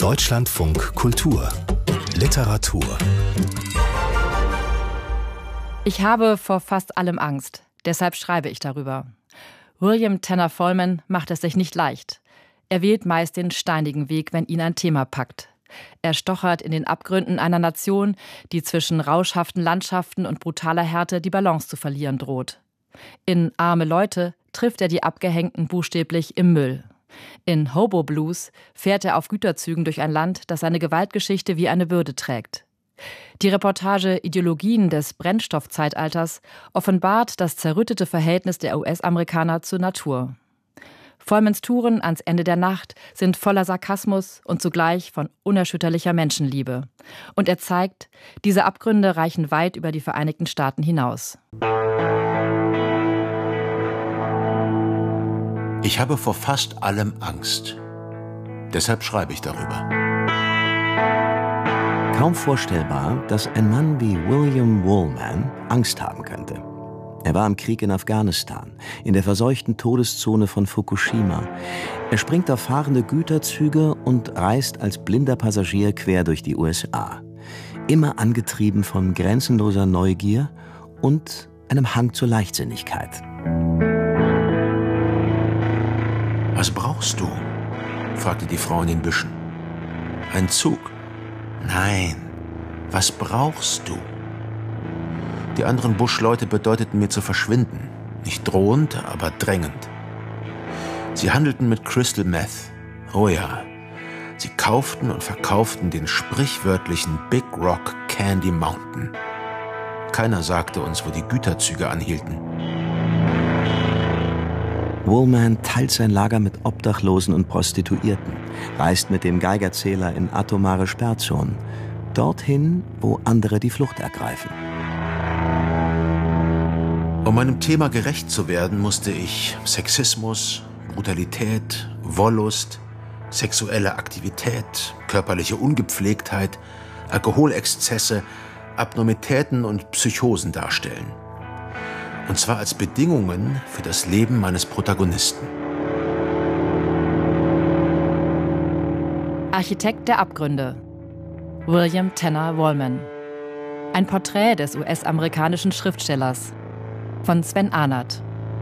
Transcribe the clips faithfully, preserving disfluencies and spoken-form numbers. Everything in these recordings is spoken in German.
Deutschlandfunk Kultur Literatur. Ich habe vor fast allem Angst. Deshalb schreibe ich darüber. William Tanner Vollmann macht es sich nicht leicht. Er wählt meist den steinigen Weg, wenn ihn ein Thema packt. Er stochert in den Abgründen einer Nation, die zwischen rauschhaften Landschaften und brutaler Härte die Balance zu verlieren droht. In Arme Leute trifft er die Abgehängten buchstäblich im Müll. In Hobo Blues fährt er auf Güterzügen durch ein Land, das seine Gewaltgeschichte wie eine Bürde trägt. Die Reportage Ideologien des Brennstoffzeitalters offenbart das zerrüttete Verhältnis der U S-Amerikaner zur Natur. Vollmanns Touren ans Ende der Nacht sind voller Sarkasmus und zugleich von unerschütterlicher Menschenliebe. Und er zeigt, diese Abgründe reichen weit über die Vereinigten Staaten hinaus. Ich habe vor fast allem Angst. Deshalb schreibe ich darüber. Kaum vorstellbar, dass ein Mann wie William Wallman Angst haben könnte. Er war im Krieg in Afghanistan, in der verseuchten Todeszone von Fukushima. Er springt auf fahrende Güterzüge und reist als blinder Passagier quer durch die U S A. Immer angetrieben von grenzenloser Neugier und einem Hang zur Leichtsinnigkeit. Was brauchst du? Fragte die Frau in den Büschen. Ein Zug? Nein, was brauchst du? Die anderen Buschleute bedeuteten mir zu verschwinden. Nicht drohend, aber drängend. Sie handelten mit Crystal Meth. Oh ja, sie kauften und verkauften den sprichwörtlichen Big Rock Candy Mountain. Keiner sagte uns, wo die Güterzüge anhielten. Wallman teilt sein Lager mit Obdachlosen und Prostituierten, reist mit dem Geigerzähler in atomare Sperrzonen, dorthin, wo andere die Flucht ergreifen. Um meinem Thema gerecht zu werden, musste ich Sexismus, Brutalität, Wollust, sexuelle Aktivität, körperliche Ungepflegtheit, Alkoholexzesse, Abnormitäten und Psychosen darstellen. Und zwar als Bedingungen für das Leben meines Protagonisten. Architekt der Abgründe. William Tanner Wallman. Ein Porträt des U S-amerikanischen Schriftstellers. Von Sven Ahnert.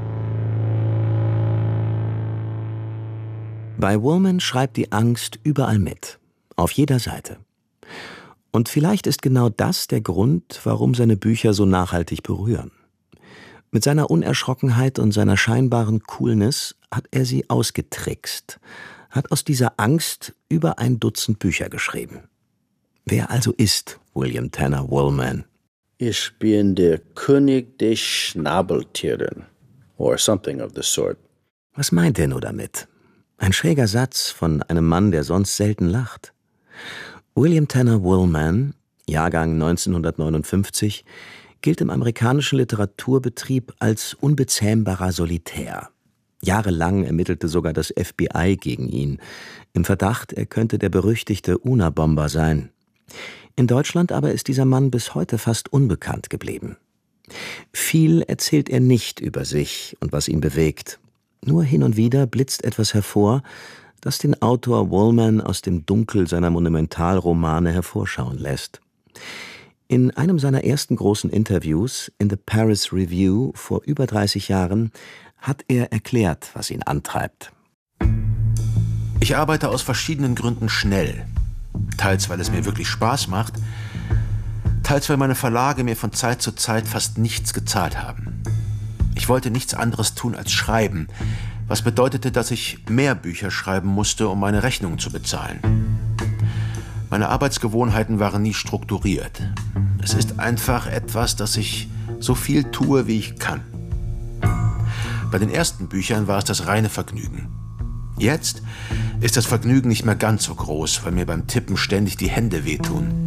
Bei Wallman schreibt die Angst überall mit. Auf jeder Seite. Und vielleicht ist genau das der Grund, warum seine Bücher so nachhaltig berühren. Mit seiner Unerschrockenheit und seiner scheinbaren Coolness hat er sie ausgetrickst, hat aus dieser Angst über ein Dutzend Bücher geschrieben. Wer also ist William Tanner Wallman? Ich bin der König der Schnabeltieren, or something of the sort. Was meint er nur damit? Ein schräger Satz von einem Mann, der sonst selten lacht. William Tanner Wallman, Jahrgang neunzehnhundertneunundfünfzig, gilt im amerikanischen Literaturbetrieb als unbezähmbarer Solitär. Jahrelang ermittelte sogar das F B I gegen ihn, im Verdacht, er könnte der berüchtigte UNA-Bomber sein. In Deutschland aber ist dieser Mann bis heute fast unbekannt geblieben. Viel erzählt er nicht über sich und was ihn bewegt. Nur hin und wieder blitzt etwas hervor, das den Autor Wallman aus dem Dunkel seiner Monumentalromane hervorschauen lässt. In einem seiner ersten großen Interviews in The Paris Review vor über dreißig Jahren hat er erklärt, was ihn antreibt. Ich arbeite aus verschiedenen Gründen schnell. Teils, weil es mir wirklich Spaß macht, teils, weil meine Verlage mir von Zeit zu Zeit fast nichts gezahlt haben. Ich wollte nichts anderes tun als schreiben, was bedeutete, dass ich mehr Bücher schreiben musste, um meine Rechnungen zu bezahlen. Meine Arbeitsgewohnheiten waren nie strukturiert. Es ist einfach etwas, dass ich so viel tue, wie ich kann. Bei den ersten Büchern war es das reine Vergnügen. Jetzt ist das Vergnügen nicht mehr ganz so groß, weil mir beim Tippen ständig die Hände wehtun.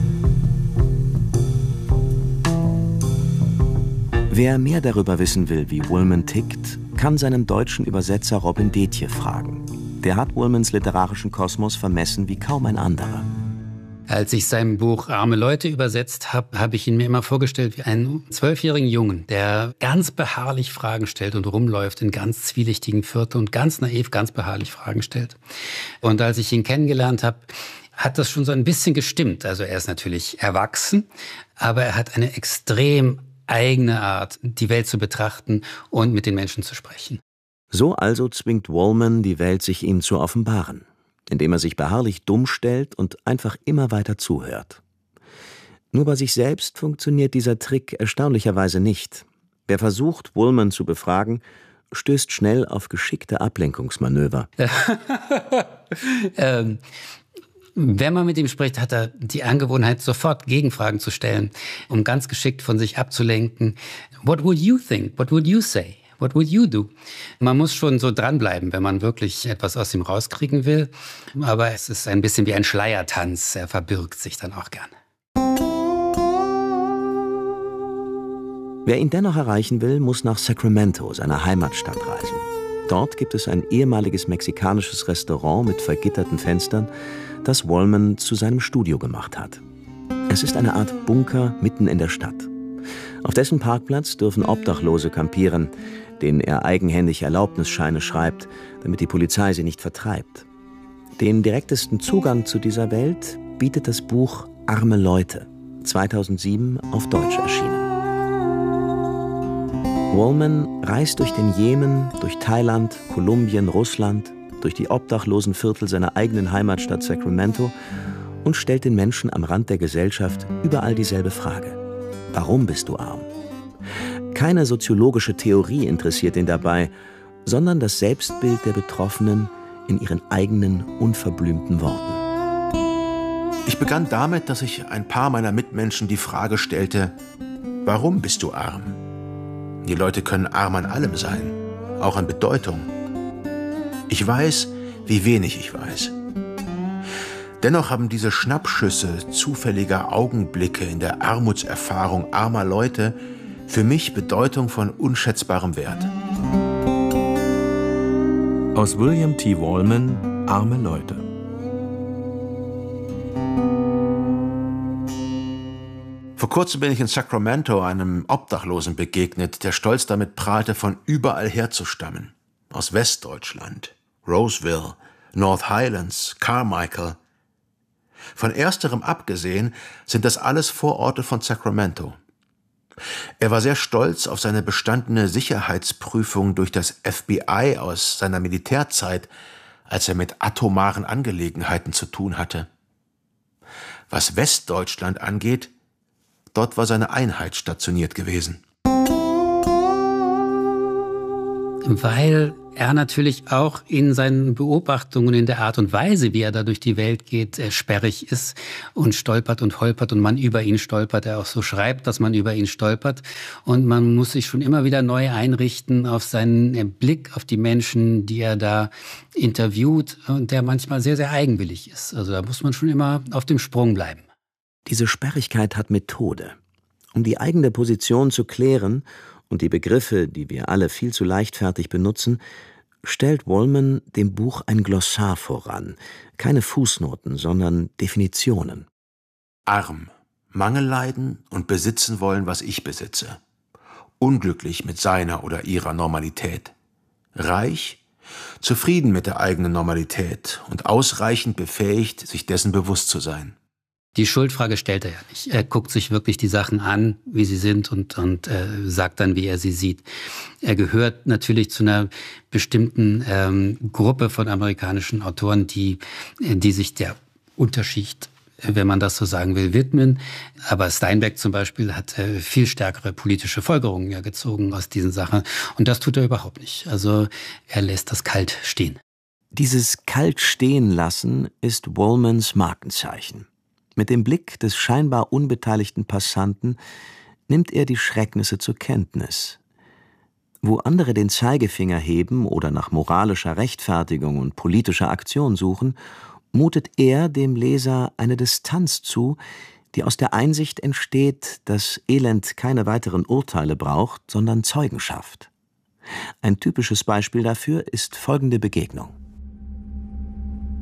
Wer mehr darüber wissen will, wie Wallman tickt, kann seinen deutschen Übersetzer Robin Detje fragen. Der hat Wallmans literarischen Kosmos vermessen wie kaum ein anderer. Als ich sein Buch Arme Leute übersetzt habe, habe ich ihn mir immer vorgestellt wie einen zwölfjährigen Jungen, der ganz beharrlich Fragen stellt und rumläuft in ganz zwielichtigen Vierteln und ganz naiv, ganz beharrlich Fragen stellt. Und als ich ihn kennengelernt habe, hat das schon so ein bisschen gestimmt. Also er ist natürlich erwachsen, aber er hat eine extrem eigene Art, die Welt zu betrachten und mit den Menschen zu sprechen. So also zwingt Wallman die Welt, sich ihm zu offenbaren, indem er sich beharrlich dumm stellt und einfach immer weiter zuhört. Nur bei sich selbst funktioniert dieser Trick erstaunlicherweise nicht. Wer versucht, Wallman zu befragen, stößt schnell auf geschickte Ablenkungsmanöver. ähm, wenn man mit ihm spricht, hat er die Angewohnheit, sofort Gegenfragen zu stellen, um ganz geschickt von sich abzulenken. What would you think? What would you say? What would you do? Man muss schon so dranbleiben, wenn man wirklich etwas aus ihm rauskriegen will. Aber es ist ein bisschen wie ein Schleiertanz. Er verbirgt sich dann auch gern. Wer ihn dennoch erreichen will, muss nach Sacramento, seiner Heimatstadt, reisen. Dort gibt es ein ehemaliges mexikanisches Restaurant mit vergitterten Fenstern, das Wallman zu seinem Studio gemacht hat. Es ist eine Art Bunker mitten in der Stadt. Auf dessen Parkplatz dürfen Obdachlose kampieren, denen er eigenhändig Erlaubnisscheine schreibt, damit die Polizei sie nicht vertreibt. Den direktesten Zugang zu dieser Welt bietet das Buch Arme Leute, zweitausendsieben auf Deutsch erschienen. Wallman reist durch den Jemen, durch Thailand, Kolumbien, Russland, durch die Obdachlosenviertel seiner eigenen Heimatstadt Sacramento und stellt den Menschen am Rand der Gesellschaft überall dieselbe Frage: Warum bist du arm? Keine soziologische Theorie interessiert ihn dabei, sondern das Selbstbild der Betroffenen in ihren eigenen, unverblümten Worten. Ich begann damit, dass ich ein paar meiner Mitmenschen die Frage stellte: Warum bist du arm? Die Leute können arm an allem sein, auch an Bedeutung. Ich weiß, wie wenig ich weiß. Dennoch haben diese Schnappschüsse zufälliger Augenblicke in der Armutserfahrung armer Leute für mich Bedeutung von unschätzbarem Wert. Aus William T. Wallman, Arme Leute. Vor kurzem bin ich in Sacramento einem Obdachlosen begegnet, der stolz damit prahlte, von überall herzustammen. Aus Westdeutschland, Roseville, North Highlands, Carmichael. Von ersterem abgesehen sind das alles Vororte von Sacramento. Er war sehr stolz auf seine bestandene Sicherheitsprüfung durch das F B I aus seiner Militärzeit, als er mit atomaren Angelegenheiten zu tun hatte. Was Westdeutschland angeht, dort war seine Einheit stationiert gewesen. Weil er natürlich auch in seinen Beobachtungen, in der Art und Weise, wie er da durch die Welt geht, sperrig ist und stolpert und holpert und man über ihn stolpert. Er auch so schreibt, dass man über ihn stolpert. Und man muss sich schon immer wieder neu einrichten auf seinen Blick auf die Menschen, die er da interviewt und der manchmal sehr, sehr eigenwillig ist. Also da muss man schon immer auf dem Sprung bleiben. Diese Sperrigkeit hat Methode. Um die eigene Position zu klären und die Begriffe, die wir alle viel zu leichtfertig benutzen, stellt Wallman dem Buch ein Glossar voran. Keine Fußnoten, sondern Definitionen. Arm, Mangel leiden und besitzen wollen, was ich besitze. Unglücklich mit seiner oder ihrer Normalität. Reich, zufrieden mit der eigenen Normalität und ausreichend befähigt, sich dessen bewusst zu sein. Die Schuldfrage stellt er ja nicht. Er guckt sich wirklich die Sachen an, wie sie sind und, und äh, sagt dann, wie er sie sieht. Er gehört natürlich zu einer bestimmten ähm, Gruppe von amerikanischen Autoren, die, die sich der Unterschicht, wenn man das so sagen will, widmen. Aber Steinbeck zum Beispiel hat äh, viel stärkere politische Folgerungen ja gezogen aus diesen Sachen. Und das tut er überhaupt nicht. Also er lässt das kalt stehen. Dieses kalt stehen lassen ist Wallmans Markenzeichen. Mit dem Blick des scheinbar unbeteiligten Passanten nimmt er die Schrecknisse zur Kenntnis. Wo andere den Zeigefinger heben oder nach moralischer Rechtfertigung und politischer Aktion suchen, mutet er dem Leser eine Distanz zu, die aus der Einsicht entsteht, dass Elend keine weiteren Urteile braucht, sondern Zeugenschaft. Ein typisches Beispiel dafür ist folgende Begegnung.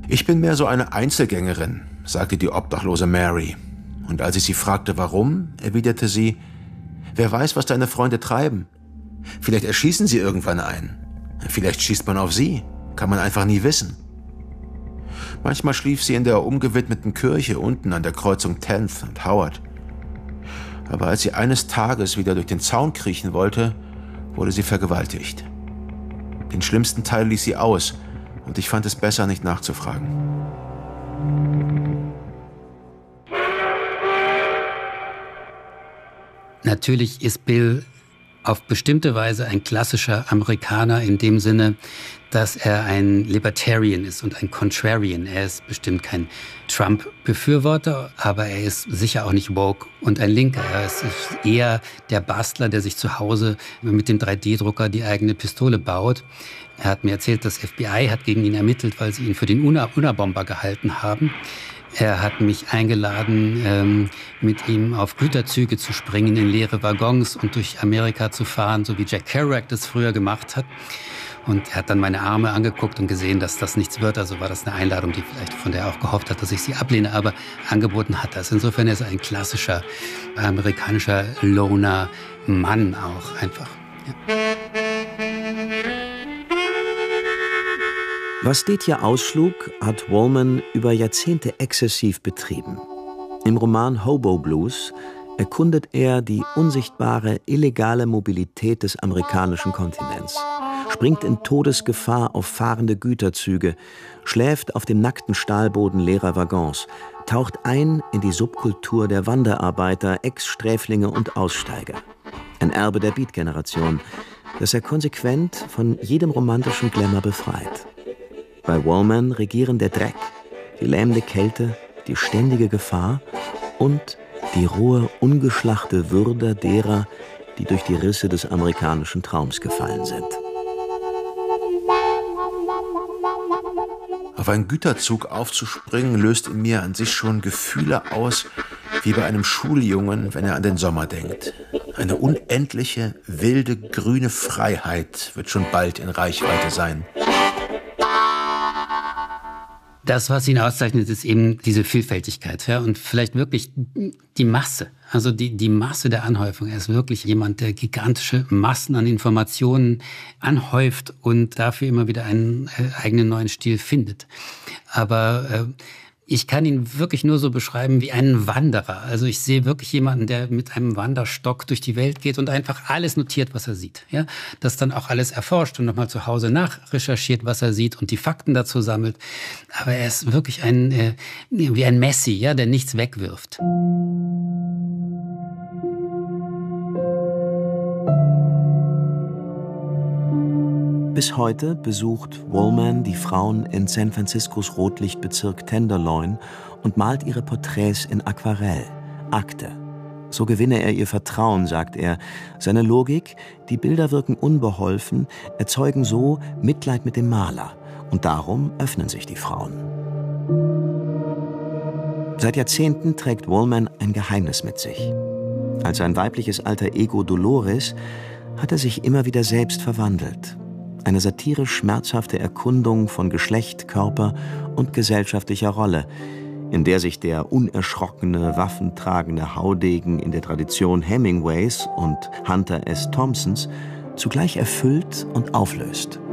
»Ich bin mehr so eine Einzelgängerin«, sagte die obdachlose Mary. Und als ich sie fragte, warum, erwiderte sie, »Wer weiß, was deine Freunde treiben? Vielleicht erschießen sie irgendwann einen. Vielleicht schießt man auf sie. Kann man einfach nie wissen.« Manchmal schlief sie in der umgewidmeten Kirche unten an der Kreuzung tenth und Howard. Aber als sie eines Tages wieder durch den Zaun kriechen wollte, wurde sie vergewaltigt. Den schlimmsten Teil ließ sie aus und ich fand es besser, nicht nachzufragen. Natürlich ist Bill auf bestimmte Weise ein klassischer Amerikaner in dem Sinne, dass er ein Libertarian ist und ein Contrarian. Er ist bestimmt kein Trump-Befürworter, aber er ist sicher auch nicht woke und ein Linker. Er ist eher der Bastler, der sich zu Hause mit dem drei D Drucker die eigene Pistole baut. Er hat mir erzählt, das F B I hat gegen ihn ermittelt, weil sie ihn für den UNA-Bomber gehalten haben. Er hat mich eingeladen, ähm, mit ihm auf Güterzüge zu springen, in leere Waggons und durch Amerika zu fahren, so wie Jack Kerouac das früher gemacht hat. Und er hat dann meine Arme angeguckt und gesehen, dass das nichts wird. Also war das eine Einladung, die vielleicht von der er auch gehofft hat, dass ich sie ablehne. Aber angeboten hat das. Insofern ist er ein klassischer amerikanischer Loner-Mann auch einfach. Ja. Was Detje ausschlug, hat Wallman über Jahrzehnte exzessiv betrieben. Im Roman Hobo Blues erkundet er die unsichtbare, illegale Mobilität des amerikanischen Kontinents, springt in Todesgefahr auf fahrende Güterzüge, schläft auf dem nackten Stahlboden leerer Waggons, taucht ein in die Subkultur der Wanderarbeiter, Ex-Sträflinge und Aussteiger. Ein Erbe der Beat-Generation, das er konsequent von jedem romantischen Glamour befreit. Bei Wallman regieren der Dreck, die lähmende Kälte, die ständige Gefahr und die rohe, ungeschlachte Würde derer, die durch die Risse des amerikanischen Traums gefallen sind. Auf einen Güterzug aufzuspringen, löst in mir an sich schon Gefühle aus, wie bei einem Schuljungen, wenn er an den Sommer denkt. Eine unendliche, wilde, grüne Freiheit wird schon bald in Reichweite sein. Das, was ihn auszeichnet, ist eben diese Vielfältigkeit, ja, und vielleicht wirklich die Masse, also die, die Masse der Anhäufung. Er ist wirklich jemand, der gigantische Massen an Informationen anhäuft und dafür immer wieder einen äh, eigenen neuen Stil findet. Aber äh, ich kann ihn wirklich nur so beschreiben wie einen Wanderer. Also ich sehe wirklich jemanden, der mit einem Wanderstock durch die Welt geht und einfach alles notiert, was er sieht. Ja? Das dann auch alles erforscht und nochmal zu Hause nachrecherchiert, was er sieht und die Fakten dazu sammelt. Aber er ist wirklich ein, äh, wie ein Messi, ja, der nichts wegwirft. Bis heute besucht Wallman die Frauen in San Franciscos Rotlichtbezirk Tenderloin und malt ihre Porträts in Aquarell, Akte. So gewinne er ihr Vertrauen, sagt er. Seine Logik, die Bilder wirken unbeholfen, erzeugen so Mitleid mit dem Maler. Und darum öffnen sich die Frauen. Seit Jahrzehnten trägt Wallman ein Geheimnis mit sich. Als sein weibliches Alter Ego Dolores hat er sich immer wieder selbst verwandelt. Eine satirisch schmerzhafte Erkundung von Geschlecht, Körper und gesellschaftlicher Rolle, in der sich der unerschrockene, waffentragende Haudegen in der Tradition Hemingways und Hunter S. Thompsons zugleich erfüllt und auflöst.